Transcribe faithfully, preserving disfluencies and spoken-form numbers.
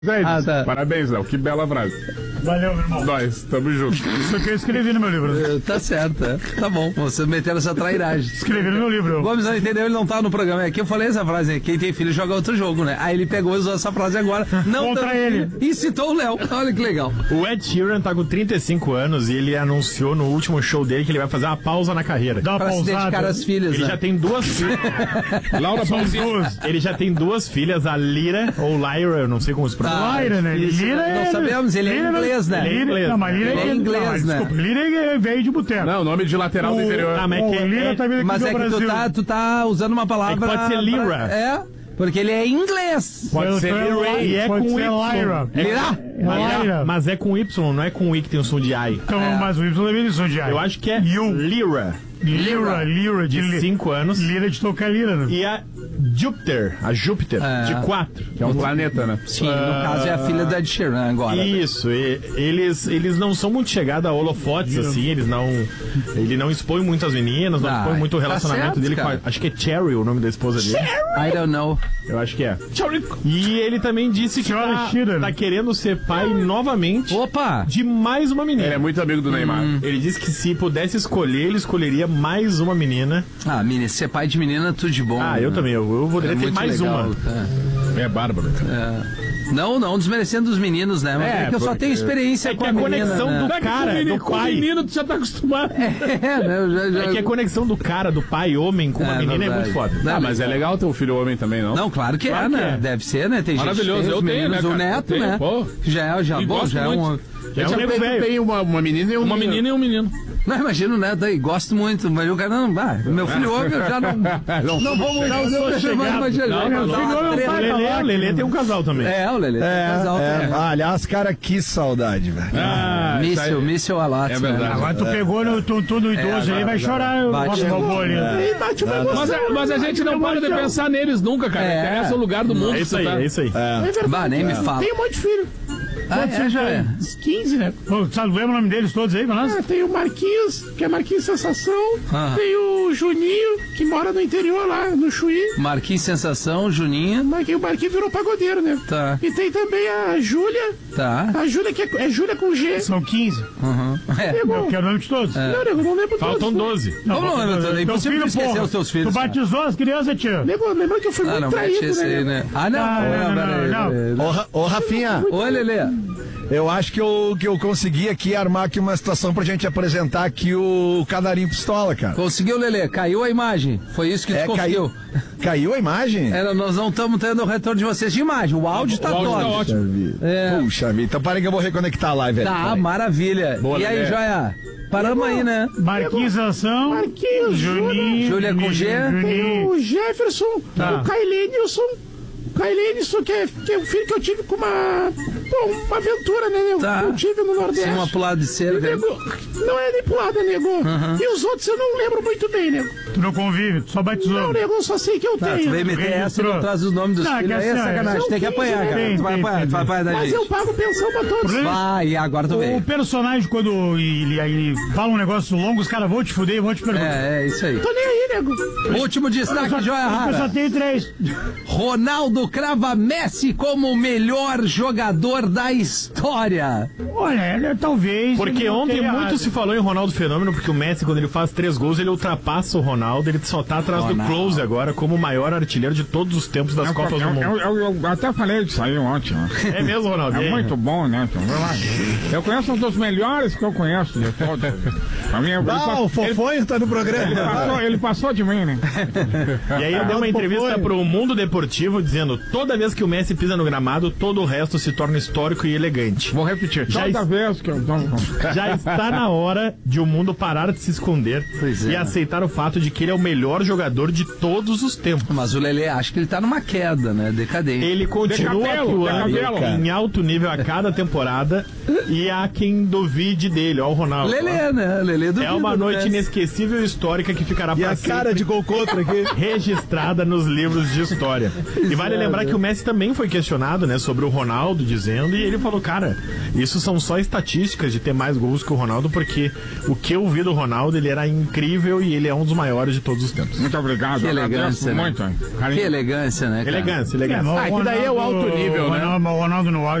Ah, tá. Parabéns, Léo. Que bela frase. Valeu, meu irmão. Nós, tamo junto. Isso que eu escrevi no meu livro. Tá certo, é. Tá bom. Você metendo essa trairagem. Escrevi no meu livro. O Gomes não entendeu, ele não tá no programa. É que eu falei essa frase, quem tem filho joga outro jogo, né? Aí ele pegou e usou essa frase agora. Não Contra ele. E citou o Léo. Olha que legal. O Ed Sheeran tá com trinta e cinco anos e ele anunciou no último show dele que ele vai fazer uma pausa na carreira. Dá uma Pra se pausada. dedicar às filhas, Ele né? já tem duas filhas. Laura Paulzinha. Ele já tem duas filhas, a Lyra ou Lyra, eu não sei como se pronuncia. Tá. Lyra, né? Isso, Lira não é... sabemos, ele é Lira- inglês, né? Ele é inglês. Não, mas Lira Ele é é inglês, não, né? Desculpa, Lira é veio de boteco. Não, nome de lateral do interior. Ah, mas O é que Lira é- tá vindo aqui Mas do é que tu Brasil. tá, tu tá usando uma palavra... É que pode ser Lyra. É, porque ele é inglês. Pode ser Lyra e é Pode com ser Y. Lyra. É- Lyra? Mas, Lyra. é, mas é com Y, não é com I que tem o som de I. Então, É. mas o Y é eles são de Eu acho que é You. Lyra, Lira, Lira, de de cinco anos. Lira de tocar Lira, né? E a Júpiter, a Júpiter, É. de quatro. Que é um planeta, né? Sim, no caso é a filha da Ed Sheeran agora. Isso, e- eles, eles não são muito chegados a holofotes, assim, eles não. Ele não expõe muito as meninas, não Ah, expõe muito o tá relacionamento certo, dele com cara. a, acho que é Cherry o nome da esposa dele. I don't know. Eu acho que é. E ele também disse que Senhora tá, Sheeran. tá querendo ser pai novamente Opa! de mais uma menina. Ele é muito amigo do Neymar. Ele disse que se pudesse escolher, ele escolheria mais uma menina. Ah, menina, ser pai de menina, tudo de bom. Ah, né? eu também, eu, eu poderia É ter muito mais legal, uma. tá. É bárbaro. É. Não, não desmerecendo os meninos, né? Mas É, é, que eu só porque- tenho experiência É que com a, a menina, conexão né? do cara, do com pai. menino, tu já tá acostumado. É, né? Eu já, já... É que a conexão do cara, do pai homem com uma É, menina verdade. é muito foda. Não, Ah, mas é legal ter um filho homem também, não? Não, claro que Claro é, que né? é. Deve ser, né? Tem Maravilhoso, gente que eu tem os tenho, meninos, né, o cara? neto, Eu tenho, né? pô. Já é, já, E bom, gosto já é um... muito. É Eu um já nego pego- velho. tem uma, uma menina e um Uma menino. menina e um menino. Não, imagino, né? Daí, gosto muito, mas o cara não vai. Meu filho homem, eu já não. Não vou mudar o seu mais imaginar. Não, Meu não, filho Dá uma é um treta. pai O Lelê, lá, o Lelê tem um casal também. É, o Lelê. É, casal, é. tem. Ah, aliás, cara, que saudade, velho. Ah, isso aí. Míssel, míssel a lata. É verdade. Agora tu pegou no tum no idoso, ele vai chorar. Eu Bate boto no- uma boa ali. Mas, a- mas a gente não para de pensar neles nunca, cara. É. Interessa o lugar do mundo. É isso aí, tá? é isso aí. Bah, nem me fala. Tem um monte de filho. Ah, é, já é. Uns quinze, né? Pô, sabe, lembra o nome deles todos aí, pra nós? Ah, tem o Marquinhos, que é Marquinhos Sensação. Ah. Tem o Juninho, que mora no interior lá, no Chuí. Marquinhos Sensação, Juninha. Marquinhos, o Marquinhos virou pagodeiro, né? Tá, E tem também a Júlia. tá. A Júlia, que é, é Júlia com G. São quinze. Uhum. É. Nego, Eu quero o nome de todos. Não, nego, não lembro Faltam todos. doze. Como não lembra tudo? É Teu impossível filho, esquecer porra. os teus filhos. Tu cara. batizou as crianças, tia. Nego, lembra que eu fui Ah, muito não, mete traído, esse né? aí, nego? né? Ah, não. Não, não, não, peraí, não, peraí. Ô, Ra- ô, Rafinha, Oi, Lelê. eu acho que eu, que eu consegui aqui armar aqui uma situação pra gente apresentar aqui o Canarinho Pistola, cara. Conseguiu, Lelê? Caiu a imagem. Foi isso que tu É, conseguiu. caiu, caiu a imagem? Era, nós não estamos tendo o retorno de vocês de imagem. O áudio tá O áudio top. tá ótimo. Puxa vida. É. Puxa vida. Então parem que eu vou reconectar a live, velho. Tá, Peraí. maravilha. Boa, e aí, Lelê. Joia? Paramos aí, né? Marquinhos Ação. Marquinhos, Juninho. Júlia com G. Tem Juninho. o Jefferson, Tá. o Kailenilson. O Kailenilson, que é, que é o filho que eu tive com uma. Bom, uma aventura, né, nego? Tá. Que eu tive no Nordeste. Sim, uma pulada de cerca. Nego, não é nem pulada, nego. E os outros eu não lembro muito bem, nego. Tu não convive, tu só batizou. Não, nego, eu só sei que eu Tá, tenho. tu veio meter essa e não traz os nomes dos Não, filhos. que Aí é assim, ó, sacanagem. são Tem que quinze, apanhar, cara. tem, Tu vai tem, apanhar, tem. tu vai apanhar da Mas eu gente. pago pensão pra todos. Vai, e agora tu O veio. personagem, quando ele, ele fala um negócio longo, os caras vão te fuder e vão te perguntar. É, é isso aí. Tô nem aí, nego. Último destaque, Joia Eu só Rara. tenho três. Ronaldo crava Messi como o melhor jogador da história. Olha, ele, talvez. Porque ele não ontem tenha muito errado. se falou em Ronaldo Fenômeno, porque o Messi, quando ele faz três gols, ele ultrapassa o Ronaldo, ele só tá atrás Ronaldo. do Close agora, como o maior artilheiro de todos os tempos das Copas do Eu, Mundo. eu, eu, eu até falei disso aí ontem. Né? É mesmo, Ronaldo? É E aí? muito bom, né? Então, vai lá. Eu conheço um dos melhores que eu conheço de todos. A minha, ele, Ah, pa- o Fofonho tá no ele programa. passou, ele passou de mim, né? E aí ele deu uma entrevista pro Mundo Deportivo dizendo: toda vez que o Messi pisa no gramado, todo o resto se torna histórico e elegante. Vou repetir. Já Toda es- vez que eu... Já está na hora de o mundo parar de se esconder Pois é. e aceitar o fato de que ele é o melhor jogador de todos os tempos. Mas o Lelê, acho que ele tá numa queda, né? Decadente. Ele continua Decabelo, atuando decabelo. em alto nível a cada temporada e há quem duvide dele, ó, o Ronaldo. Lelê, né? Lelê do É uma noite inesquecível e histórica que ficará E para a cara de gol contra aqui. registrada nos livros de história. E vale lembrar que o Messi também foi questionado, né, sobre o Ronaldo, dizendo, e ele falou, cara, isso são só estatísticas de ter mais gols que o Ronaldo, porque o que eu vi do Ronaldo, ele era incrível e ele é um dos maiores de todos os tempos. Muito obrigado. Que elegância, né? Muito, que elegância, né, cara? Elegância, elegância. Ah, que daí é o alto nível, né? O Ronaldo no